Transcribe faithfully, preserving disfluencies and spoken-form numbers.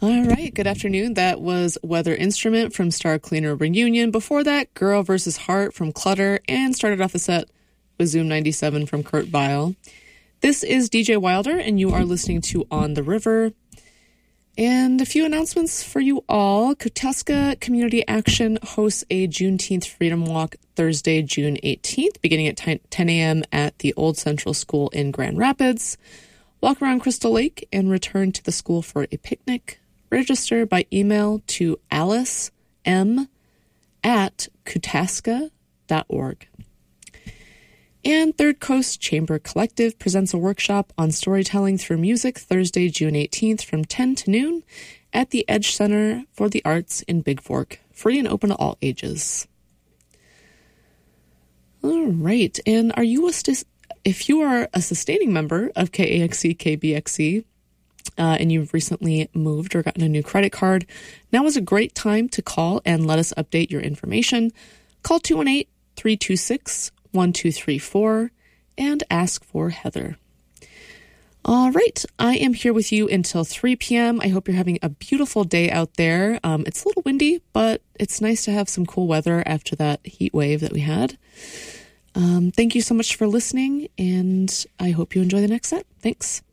All right, good afternoon. That was Weather Instrument from Star Cleaner Reunion. Before that, Girl versus Heart from Clutter, and started off the set with Zoom ninety-seven from Kurt Vile. This is D J Wilder, and you are listening to On the River. And a few announcements for you all. Kuteska Community Action hosts a Juneteenth Freedom Walk Thursday, June eighteenth, beginning at ten a.m. at the Old Central School in Grand Rapids. Walk around Crystal Lake and return to the school for a picnic. Register by email to alice m at kuteska dot org. And Third Coast Chamber Collective presents a workshop on storytelling through music Thursday, June eighteenth from ten to noon at the Edge Center for the Arts in Big Fork. Free and open to all ages. All right. And are you a st- if you are a sustaining member of K A X C K B X C, Uh, and you've recently moved or gotten a new credit card, now is a great time to call and let us update your information. Call two one eight, three two six, one two three four and ask for Heather. All right, I am here with you until three p.m. I hope you're having a beautiful day out there. Um, it's a little windy, but it's nice to have some cool weather after that heat wave that we had. Um, thank you so much for listening, and I hope you enjoy the next set. Thanks.